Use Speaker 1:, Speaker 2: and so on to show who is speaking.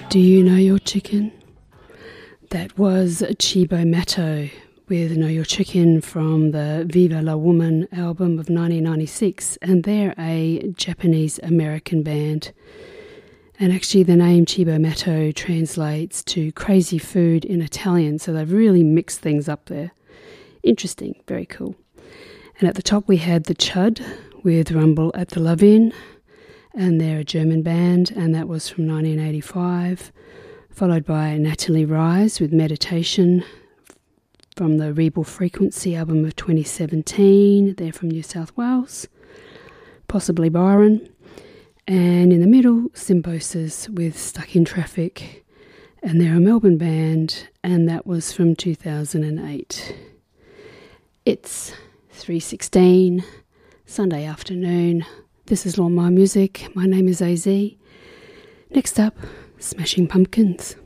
Speaker 1: Do you know your chicken? That was Chibo Matto with Know Your Chicken from the Viva La Woman album of 1996, and they're a Japanese-American band. And actually the name Chibo Matto translates to crazy food in Italian, so they've really mixed things up there. Interesting, very cool. And at the top we had the Chud with Rumble at the Love-In, and they're a German band, and that was from 1985, followed by Natalie Rise with Meditation from the Rebel Frequency album of 2017. They're from New South Wales, possibly Byron. And in the middle, Symbiosis with Stuck in Traffic, and they're a Melbourne band, and that was from 2008. It's 3:16, Sunday afternoon. This is Lawn My Music. My name is AZ. Next up, Smashing Pumpkins.